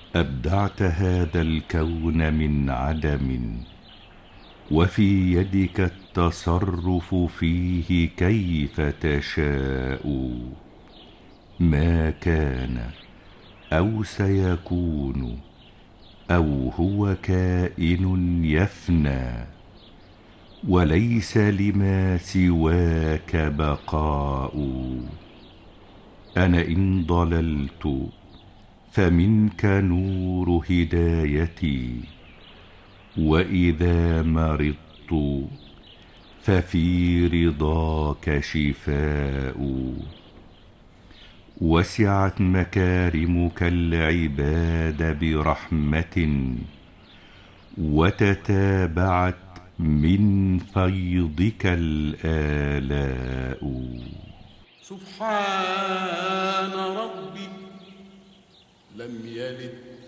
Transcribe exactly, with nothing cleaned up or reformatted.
أبدعت هذا الكون من عدم، وفي يدك التصرف فيه كيف تشاء. ما كان أو سيكون أو هو كائن يفنى، وليس لما سواك بقاء. أنا إن ضللت فمنك نور هدايتي، وإذا مرضت ففي رضاك شفاء. وسعت مكارمك العباد برحمة، وتتابعت من فيضك الآلاء. سبحان ربي لم يلد